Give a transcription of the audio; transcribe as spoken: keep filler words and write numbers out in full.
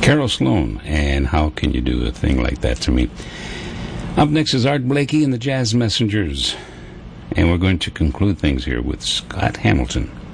Carol Sloan, and How Can You Do a Thing Like That to Me? Up next is Art Blakey and the Jazz Messengers, and we're going to conclude things here with Scott Hamilton.